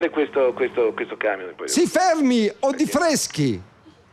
questo camion. Poi. Si fermi, ho di freschi.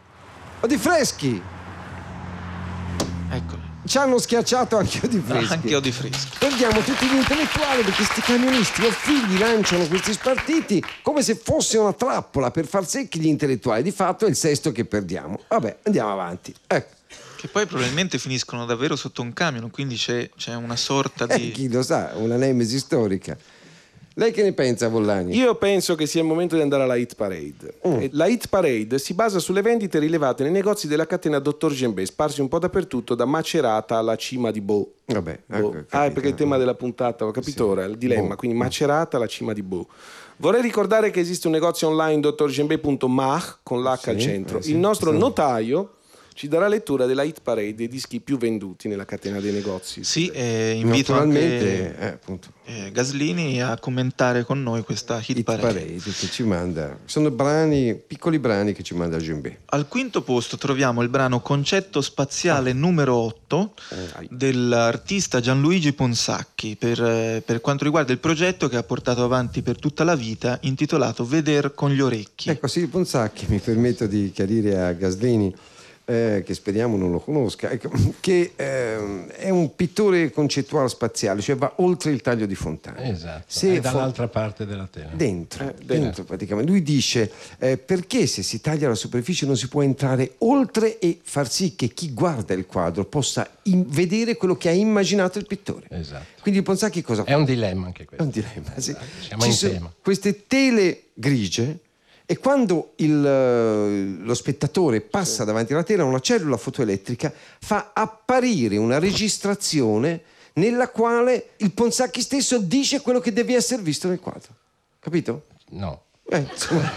Ecco. Ci hanno schiacciato anche io di freschi. Anche io di freschi. Perdiamo tutti gli intellettuali perché sti camionisti o figli lanciano questi spartiti come se fosse una trappola per far secchi gli intellettuali. Di fatto è il sesto che perdiamo. Vabbè, andiamo avanti. Ecco. Che poi probabilmente finiscono davvero sotto un camion, quindi c'è una sorta di... Chi lo sa, una nemesi storica. Lei che ne pensa, Bollani? Io penso che sia il momento di andare alla Hit Parade. E la Hit Parade si basa sulle vendite rilevate nei negozi della catena Dr. Gembé, sparsi un po' dappertutto, da Macerata alla cima di Bo. Vabbè, Bo. ecco, È perché il tema della puntata, ho capito ora, il dilemma. Quindi Macerata alla cima di Bo. Vorrei ricordare che esiste un negozio online drgembé.mah con l'H al centro. Il nostro notaio ci darà lettura della Hit Parade dei dischi più venduti nella catena dei negozi. Sì, invito anche appunto. Gaslini a commentare con noi questa Hit Parade che ci manda. Sono piccoli brani che ci manda Gembé. Al quinto posto troviamo il brano Concetto Spaziale numero 8 dell'artista Gianluigi Ponsacchi per quanto riguarda il progetto che ha portato avanti per tutta la vita, intitolato Veder con gli orecchi. Ecco, sì, Ponsacchi, mi permetto di chiarire a Gaslini, che speriamo non lo conosca, ecco, che è un pittore concettuale spaziale, cioè va oltre il taglio di Fontana. Esatto, è dall'altra parte della tela. Dentro praticamente. Lui dice perché se si taglia la superficie non si può entrare oltre e far sì che chi guarda il quadro possa vedere quello che ha immaginato il pittore. Esatto. Quindi Ponsacchi cosa fa? È un dilemma anche questo. È un dilemma, sì. Siamo in tema. Queste tele grigie. E quando lo spettatore passa davanti alla tela, una cellula fotoelettrica fa apparire una registrazione nella quale il Ponsacchi stesso dice quello che deve essere visto nel quadro. Capito? No. Insomma,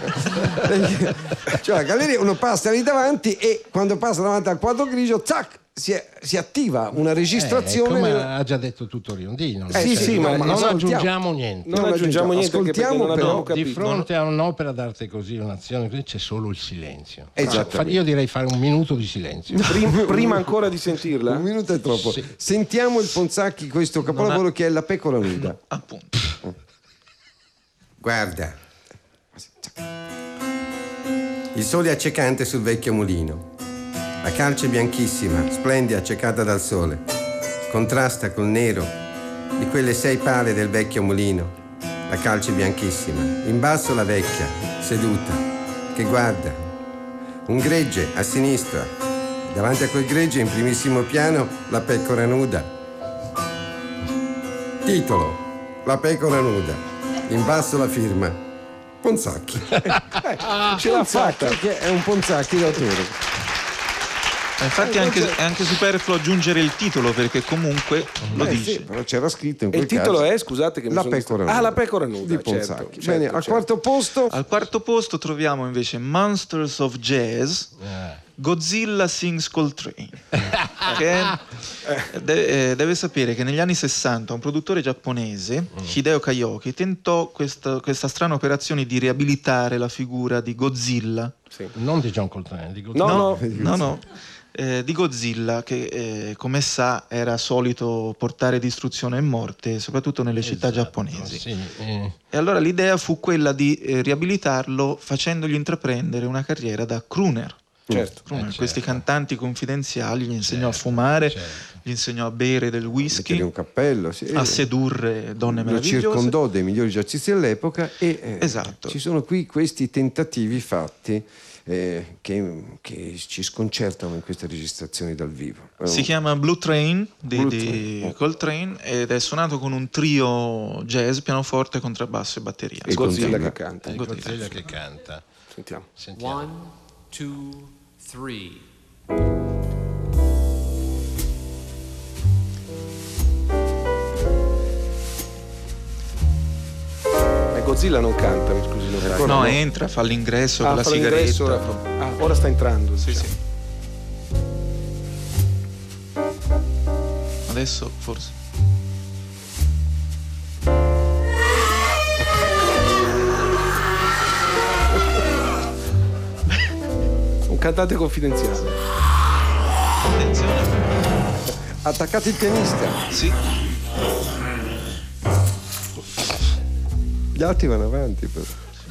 cioè la galleria, uno passa lì davanti e quando passa davanti al quadro grigio, zac! Si attiva una registrazione. Come ha già detto tutto Riondino. Sì, ma non aggiungiamo niente. Non aggiungiamo niente perché non abbiamo capito. Di fronte a un'opera d'arte così, un'azione così, c'è solo il silenzio. Io direi fare un minuto di silenzio. Prima ancora di sentirla? Un minuto è troppo. Sì. Sentiamo il Ponsacchi, questo capolavoro che è La pecora nuda. Appunto. Guarda. Il sole è accecante sul vecchio mulino. La calce bianchissima, splendida, accecata dal sole, contrasta col nero di quelle 6 pale del vecchio mulino. La calce bianchissima, in basso la vecchia, seduta, che guarda. Un gregge a sinistra. Davanti a quel gregge, in primissimo piano, la pecora nuda. Titolo: La pecora nuda. In basso la firma: Ponsacchi. Ce l'ha fatta. Che è un Ponsacchi d'autore. Infatti è anche superfluo aggiungere il titolo perché comunque lo dice. Sì, però c'era scritto in quel il titolo caso. È, scusate che mi La pecora nuda. La pecora nuda di Ponsacchi. Bene, al quarto posto? Al quarto posto troviamo invece Monsters of Jazz, Godzilla Sings Coltrane. Che deve sapere che negli anni 60 un produttore giapponese, Hideo Kayoki, tentò questa strana operazione di riabilitare la figura di Godzilla. Sì. Non di John Coltrane, di Godzilla. No. Di Godzilla, che come sa era solito portare distruzione e morte soprattutto nelle città giapponesi. Sì. E allora l'idea fu quella di riabilitarlo facendogli intraprendere una carriera da crooner. Questi cantanti confidenziali, gli insegnò a fumare, gli insegnò a bere del whisky, un cappello, a sedurre donne meravigliose. Lo circondò dei migliori esercizi dell'epoca e esatto. Ci sono qui questi tentativi fatti che ci sconcertano in queste registrazioni dal vivo. Si chiama Blue Train di Coltrane ed è suonato con un trio jazz, pianoforte, contrabbasso e batteria. E Godzilla che canta. Godzilla che canta. Sentiamo. 1, 2, 3. Godzilla non canta, mi scusi. No, entra, fa l'ingresso con la sigaretta. Ora sta entrando. Sì. Adesso forse. Un cantante confidenziale. Attenzione. Attaccate il pianista. Sì. Gli altri vanno avanti però.